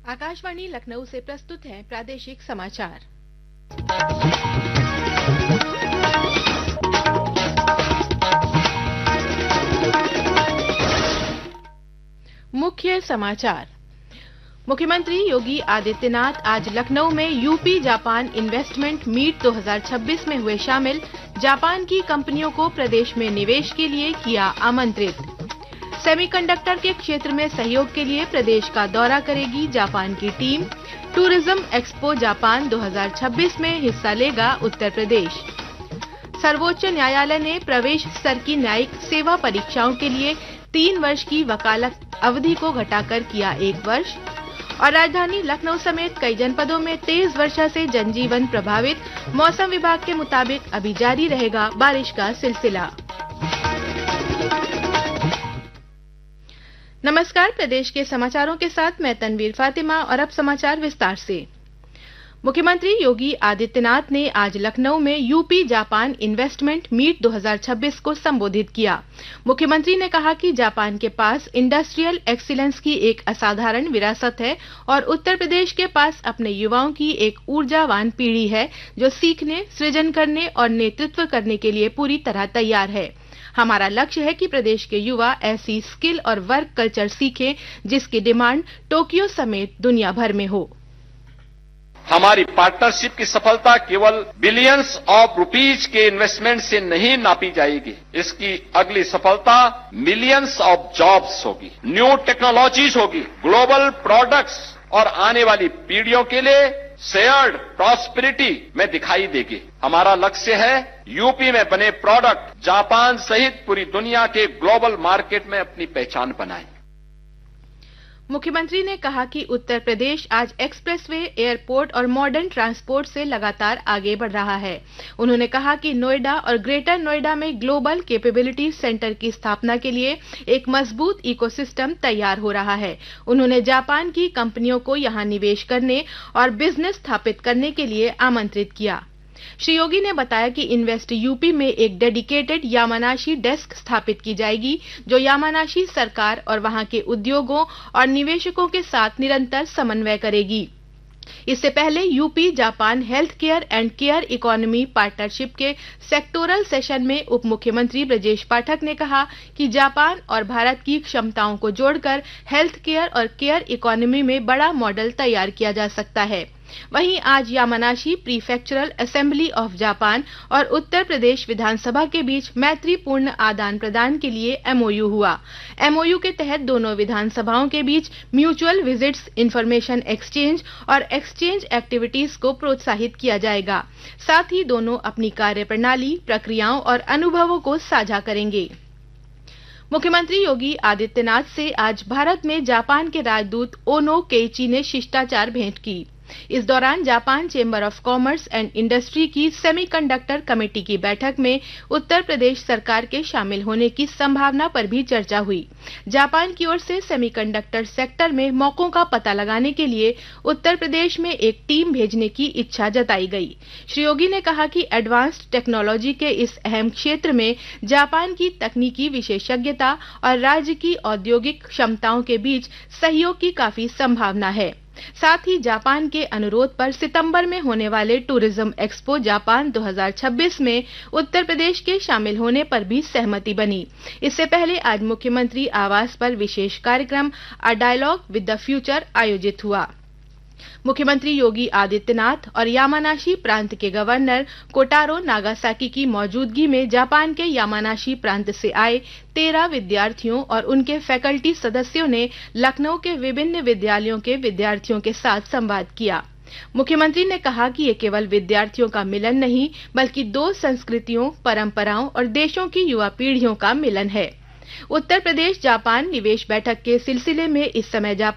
आकाशवाणी लखनऊ से प्रस्तुत है प्रादेशिक समाचार। मुख्य समाचार। मुख्यमंत्री योगी आदित्यनाथ आज लखनऊ में यूपी जापान इन्वेस्टमेंट मीट 2026 में हुए शामिल। जापान की कंपनियों को प्रदेश में निवेश के लिए किया आमंत्रित। सेमीकंडक्टर के क्षेत्र में सहयोग के लिए प्रदेश का दौरा करेगी जापान की टीम। टूरिज्म एक्सपो जापान 2026 में हिस्सा लेगा उत्तर प्रदेश। सर्वोच्च न्यायालय ने प्रवेश स्तर की न्यायिक सेवा परीक्षाओं के लिए 3 वर्ष की वकालत अवधि को घटाकर किया 1 वर्ष। और राजधानी लखनऊ समेत कई जनपदों में तेज वर्षा से जनजीवन प्रभावित। मौसम विभाग के मुताबिक अभी जारी रहेगा बारिश का सिलसिला। नमस्कार, प्रदेश के समाचारों के साथ मैं तनवीर फातिमा और अब समाचार विस्तार से। मुख्यमंत्री योगी आदित्यनाथ ने आज लखनऊ में यूपी जापान इन्वेस्टमेंट मीट 2026 को संबोधित किया। मुख्यमंत्री ने कहा कि जापान के पास इंडस्ट्रियल एक्सीलेंस की एक असाधारण विरासत है और उत्तर प्रदेश के पास अपने युवाओं की एक ऊर्जावान पीढ़ी है जो सीखने, सृजन करने और नेतृत्व करने के लिए पूरी तरह तैयार है। हमारा लक्ष्य है कि प्रदेश के युवा ऐसी स्किल और वर्क कल्चर सीखें जिसकी डिमांड टोक्यो समेत दुनिया भर में हो। हमारी पार्टनरशिप की सफलता केवल बिलियंस ऑफ रुपीज के इन्वेस्टमेंट से नहीं नापी जाएगी। इसकी अगली सफलता मिलियंस ऑफ जॉब्स होगी, न्यू टेक्नोलॉजीज होगी, ग्लोबल प्रोडक्ट्स और आने वाली पीढ़ियों के लिए शेयर्ड प्रॉस्पेरिटी में दिखाई देगी। हमारा लक्ष्य है यूपी में बने प्रोडक्ट जापान सहित पूरी दुनिया के ग्लोबल मार्केट में अपनी पहचान बनाए। मुख्यमंत्री ने कहा कि उत्तर प्रदेश आज एक्सप्रेसवे, एयरपोर्ट और मॉडर्न ट्रांसपोर्ट से लगातार आगे बढ़ रहा है। उन्होंने कहा कि नोएडा और ग्रेटर नोएडा में ग्लोबल कैपेबिलिटी सेंटर की स्थापना के लिए एक मजबूत इकोसिस्टम तैयार हो रहा है। उन्होंने जापान की कंपनियों को यहां निवेश करने और बिजनेस स्थापित करने के लिए आमंत्रित किया। श्री योगी ने बताया कि इन्वेस्ट यूपी में एक डेडिकेटेड यामानाशी डेस्क स्थापित की जाएगी जो यामानाशी सरकार और वहां के उद्योगों और निवेशकों के साथ निरंतर समन्वय करेगी। इससे पहले UP Japan health care and care economy partnership के सेक्टोरल सेशन में उप मुख्यमंत्री ब्रजेश पाठक ने कहा कि जापान और भारत की क्षमताओं को जोड़कर हेल्थ केयर और केयर इकोनॉमी में बड़ा मॉडल तैयार किया जा सकता है। वहीं आज यामानाशी प्रीफेक्चरल असेंबली ऑफ जापान और उत्तर प्रदेश विधानसभा के बीच मैत्रीपूर्ण आदान प्रदान के लिए एमओयू हुआ। एमओयू के तहत दोनों विधानसभाओं के बीच म्यूचुअल विजिट्स, इंफॉर्मेशन एक्सचेंज और एक्सचेंज एक्टिविटीज को प्रोत्साहित किया जाएगा। साथ ही दोनों अपनी कार्यप्रणाली, प्रक्रियाओं और अनुभवों को साझा करेंगे। मुख्यमंत्री योगी आदित्यनाथ से आज भारत में जापान के राजदूत ओनो केइची ने शिष्टाचार भेंट की। इस दौरान Japan chamber of commerce and industry की सेमीकंडक्टर कमेटी की बैठक में उत्तर प्रदेश सरकार के शामिल होने की संभावना पर भी चर्चा हुई। जापान की ओर से सेमीकंडक्टर सेक्टर में मौकों का पता लगाने के लिए उत्तर प्रदेश में एक टीम भेजने की इच्छा जताई गई। श्री योगी ने कहा कि एडवांस्ड टेक्नोलॉजी के इस अहम क्षेत्र में जापान की तकनीकी विशेषज्ञता और राज्य की औद्योगिक क्षमताओं के बीच सहयोग की काफी संभावना है। साथ ही जापान के अनुरोध पर सितंबर में होने वाले टूरिज्म एक्सपो जापान 2026 में उत्तर प्रदेश के शामिल होने पर भी सहमति बनी। इससे पहले आज मुख्यमंत्री आवास पर विशेष कार्यक्रम a dialogue with the future आयोजित हुआ। मुख्यमंत्री योगी आदित्यनाथ और यामानाशी प्रांत के गवर्नर कोटारो नागासाकी की मौजूदगी में जापान के यामानाशी प्रांत से आए 13 विद्यार्थियों और उनके फैकल्टी सदस्यों ने लखनऊ के विभिन्न विद्यालयों के विद्यार्थियों के साथ संवाद किया। मुख्यमंत्री ने कहा कि ये केवल विद्यार्थियों का मिलन नहीं बल्कि 2 संस्कृतियों, परंपराओं और देशों की युवा पीढ़ियों का मिलन है। उत्तर प्रदेश जापान निवेश बैठक के सिलसिले में इस समय जापान